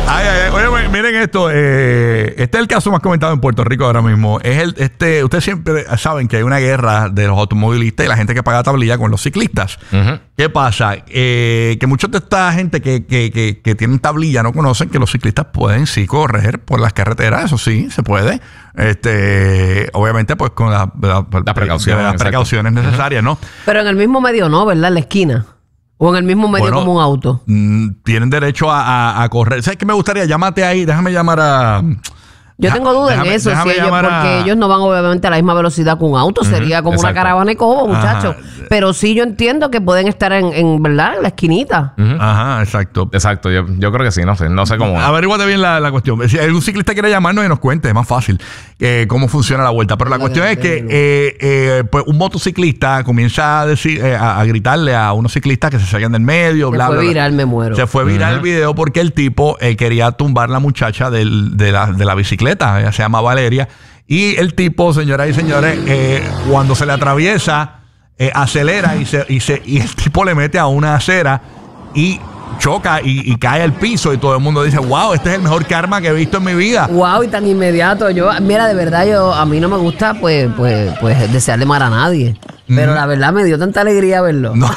Oye, miren esto. Este es el caso más comentado en Puerto Rico ahora mismo. Ustedes siempre saben que hay una guerra de los automovilistas y la gente que paga tablilla con los ciclistas. Uh-huh. ¿Qué pasa? Que muchos de esta gente que tienen tablilla no conocen que los ciclistas pueden sí correr por las carreteras. Eso sí, se puede. Obviamente, pues con las precauciones necesarias, ¿no? Pero en el mismo medio no, ¿verdad? En la esquina. ¿O en el mismo medio como un auto? Tienen derecho a correr. ¿Sabes qué me gustaría? Llámate ahí. Déjame llamar a... Yo tengo duda en eso, porque ellos no van obviamente a la misma velocidad que un auto. Sería como una caravana de cobo, muchachos. Pero sí yo entiendo que pueden estar en ¿verdad? En la esquinita. Ajá, exacto. Exacto, yo creo que sí, no sé cómo. Averíguate bien la cuestión. Si algún ciclista quiere llamarnos y nos cuente, es más fácil cómo funciona la vuelta. Pero la cuestión es que pues un motociclista comienza a decir, a gritarle a unos ciclistas que se salgan del medio, bla, bla, bla. Se fue viral, me muero. Se fue viral el video porque el tipo quería tumbar la muchacha de la bicicleta. Ella se llama Valeria. Y el tipo, señoras y señores, cuando se le atraviesa, acelera y el tipo le mete a una acera y choca y cae al piso y todo el mundo dice, wow, este es el mejor karma que he visto en mi vida. Wow, y tan inmediato. Mira, de verdad, a mí no me gusta pues desearle mal a nadie. Pero la verdad me dio tanta alegría verlo. No.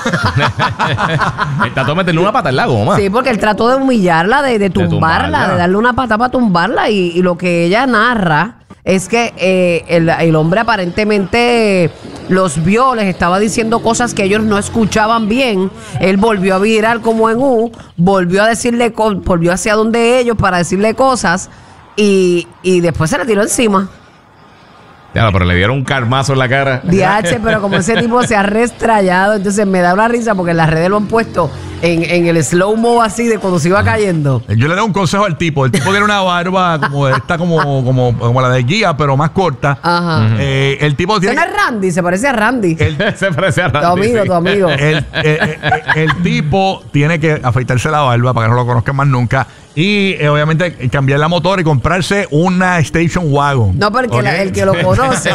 Él trató de meterle una pata en la goma. Sí, porque él trató de humillarla, de tumbarla, de darle una pata para tumbarla. Y lo que ella narra es que el hombre aparentemente los vio, les estaba diciendo cosas que ellos no escuchaban bien. Él volvió a virar como en U, volvió hacia donde ellos para decirle cosas y después se le tiró encima. Ya, pero le dieron un carmazo en la cara. DH, pero como ese tipo se ha restrayado, entonces me da una risa porque en las redes lo han puesto en el slow-mo así de cuando se iba cayendo. Yo le doy un consejo al tipo. El tipo tiene una barba como la de Guía, pero más corta. Ajá. El tipo tiene... ¿No es Randy? Se parece a Randy. Se parece a Randy. Tu amigo. El tipo tiene que afeitarse la barba para que no lo conozcan más nunca. Y obviamente cambiar la motora y comprarse una station wagon. No, porque el que lo conoce,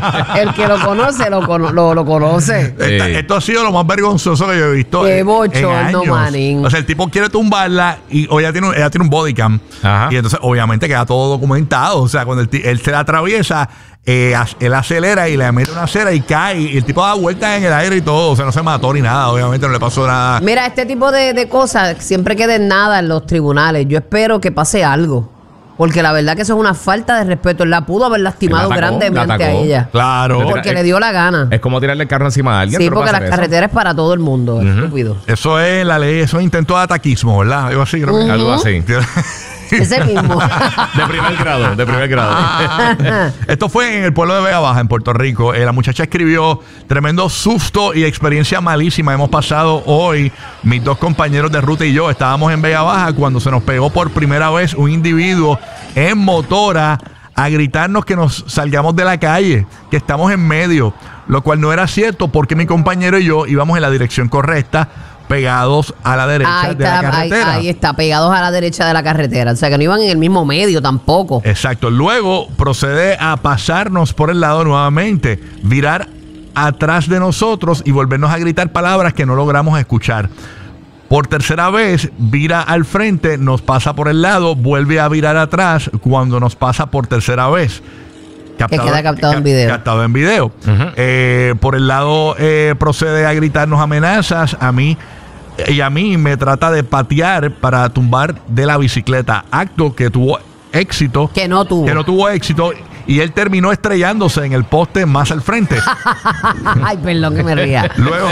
lo conoce. Esto ha sido lo más vergonzoso que yo he visto. Qué bochorno, manín. O sea, el tipo quiere tumbarla y ella tiene un body cam. Ajá. Y entonces obviamente queda todo documentado. O sea, cuando él se la atraviesa, él acelera y le mete una acera y cae. Y el tipo da vueltas en el aire y todo. O sea, no se mató ni nada. Obviamente no le pasó nada. Mira, este tipo de cosas siempre queda en nada en los tribunales. Yo espero que pase algo. Porque la verdad que eso es una falta de respeto. Él la pudo haber lastimado grandemente a ella. Claro. Porque le dio la gana. Es como tirarle el carro encima a alguien. Sí, porque las carreteras es para todo el mundo. Estúpido. Eso es la ley. Eso es intento de ataquismo, ¿verdad? Algo así, creo que. Algo así. Ese mismo. De primer grado. Esto fue en el pueblo de Vega Baja, en Puerto Rico. La muchacha escribió: tremendo susto y experiencia malísima hemos pasado hoy. Mis dos compañeros de ruta y yo estábamos en Vega Baja cuando se nos pegó por primera vez un individuo en motora a gritarnos que nos salgamos de la calle, que estamos en medio, lo cual no era cierto porque mi compañero y yo íbamos en la dirección correcta, pegados a la derecha de la carretera. Ahí está, pegados a la derecha de la carretera. O sea, que no iban en el mismo medio tampoco. Exacto. Luego procede a pasarnos por el lado nuevamente, virar atrás de nosotros y volvernos a gritar palabras que no logramos escuchar. Por tercera vez, vira al frente, nos pasa por el lado, vuelve a virar atrás cuando nos pasa por tercera vez. Que queda captado en video. Captado en video. Por el lado procede a gritarnos amenazas a mí me trata de patear para tumbar de la bicicleta. Acto que tuvo éxito. Que no tuvo éxito. Y él terminó estrellándose en el poste más al frente. Ay, perdón que me ría. Luego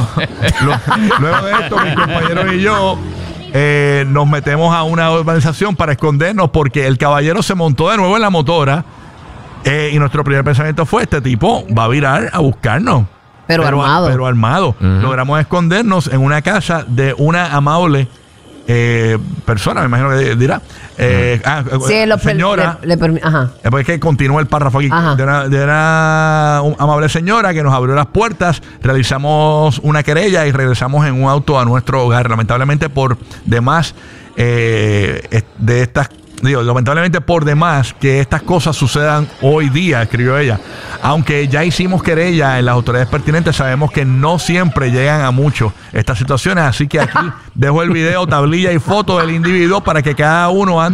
de esto, mis compañeros y yo nos metemos a una urbanización para escondernos porque el caballero se montó de nuevo en la motora. Y nuestro primer pensamiento fue: este tipo va a virar a buscarnos. Pero armado. Logramos escondernos en una casa de una amable persona, me imagino que dirá. Señora. Después que continúa el párrafo aquí. De una amable señora que nos abrió las puertas. Realizamos una querella y regresamos en un auto a nuestro hogar. Lamentablemente por demás lamentablemente por demás que estas cosas sucedan hoy día, escribió ella. Aunque ya hicimos querella en las autoridades pertinentes, sabemos que no siempre llegan a mucho estas situaciones. Así que aquí dejo el video, tablilla y foto del individuo para que cada uno